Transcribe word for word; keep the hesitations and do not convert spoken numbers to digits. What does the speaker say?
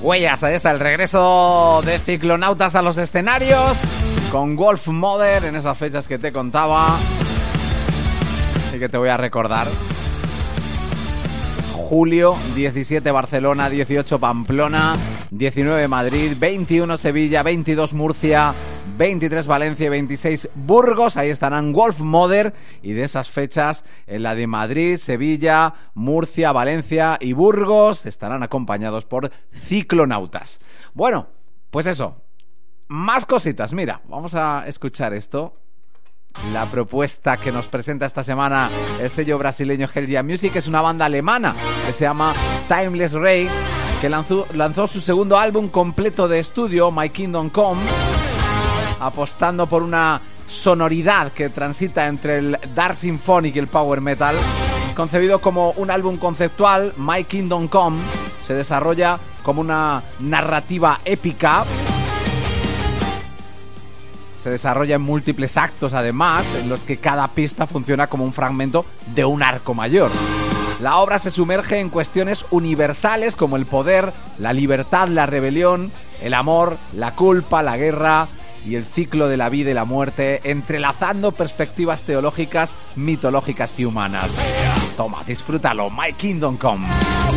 Huellas, ahí está el regreso de Ciclonautas a los escenarios con Wolf Mother en esas fechas que te contaba. Así que te voy a recordar. Julio, diecisiete Barcelona, dieciocho Pamplona, diecinueve Madrid, veintiuno Sevilla, veintidós Murcia, veintitrés Valencia y veintiséis Burgos. Ahí estarán Wolf Mother, y de esas fechas en la de Madrid, Sevilla, Murcia, Valencia y Burgos estarán acompañados por Ciclonautas. Bueno, pues eso, más cositas. Mira, vamos a escuchar esto. La propuesta que nos presenta esta semana el sello brasileño Hell Yeah Music es una banda alemana que se llama Timeless Ray, que lanzó, lanzó su segundo álbum completo de estudio, My Kingdom Come, apostando por una sonoridad que transita entre el dark symphonic y el power metal. Concebido como un álbum conceptual, My Kingdom Come se desarrolla como una narrativa épica. Se desarrolla en múltiples actos, además, en los que cada pista funciona como un fragmento de un arco mayor. La obra se sumerge en cuestiones universales como el poder, la libertad, la rebelión, el amor, la culpa, la guerra y el ciclo de la vida y la muerte, entrelazando perspectivas teológicas, mitológicas y humanas. Toma, disfrútalo, My Kingdom Come.